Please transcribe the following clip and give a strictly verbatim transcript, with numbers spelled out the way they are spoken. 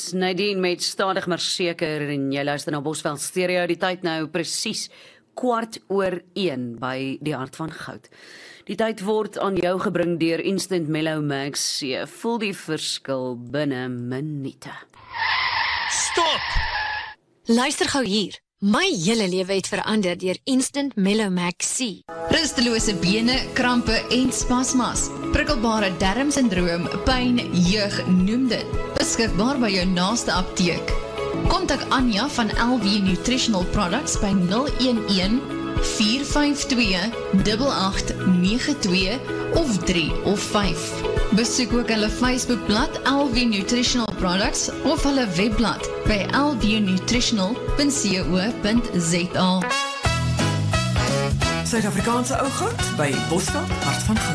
Dis Nadine met Stadig maar seker en jy luister na Bosveld Stereo. Die tyd nou presies kwart oor een by die Hart van Goud. Die tyd word aan jou gebring deur Instant Mellow Max. Jy voel die verskil binne minute. Stop! Luister gou hier. My hele lewe het verander deur Instant Mellow Max C. Rustelose bene, krampe en spasmas. Prikkelbare darmsindroom, pyn, jeug, noem dit. Beskikbaar by jou naaste apteek. Kontak Anja van L V Nutritional Products by nul een een, vier vyf twee, agt agt nege twee of drie of vyf. Besoek ook hulle Facebookblad L V Nutritional Products of hulle webblad by l v nutritional punt co punt za. Suid-Afrikaanse ou goud by Bosveld Hart van Goud.